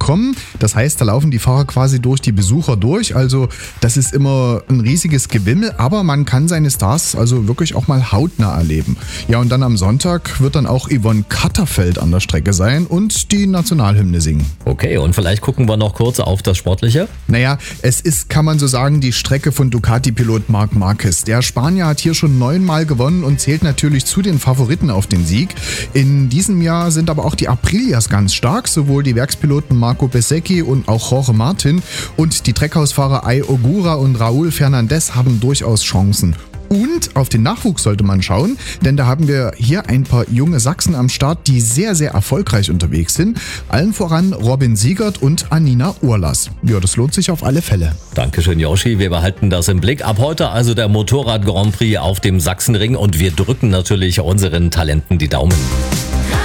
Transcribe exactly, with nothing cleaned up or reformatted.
kommen. Das heißt, da laufen die Fahrer quasi durch die Besucher durch. Also das ist immer ein riesiges Gewimmel, aber man kann seine Stars also wirklich auch mal hautnah erleben. Ja, und dann am Sonntag wird dann auch Yvonne Katterfeld an der Strecke sein und die Nationalhymne singen. Okay, und vielleicht gucken wir noch kurz auf das Sportliche. Naja, es ist, kann man so sagen, die Strecke von Ducati-Pilot Marc Marquez. Der Spanier hat hier schon neunmal gewonnen und zählt natürlich zu den Favoriten auf den Sieg. In diesem Jahr sind aber auch die Aprilias ganz stark, sowohl die Werkspiloten Marco Bezzecchi und auch Jorge Martin. Und die Treckhausfahrer Ai Ogura und Raúl Fernández haben durchaus Chancen. Und auf den Nachwuchs sollte man schauen, denn da haben wir hier ein paar junge Sachsen am Start, die sehr, sehr erfolgreich unterwegs sind. Allen voran Robin Siegert und Anina Urlas. Ja, das lohnt sich auf alle Fälle. Dankeschön, Yoshi. Wir behalten das im Blick. Ab heute also der Motorrad Grand Prix auf dem Sachsenring und wir drücken natürlich unseren Talenten die Daumen.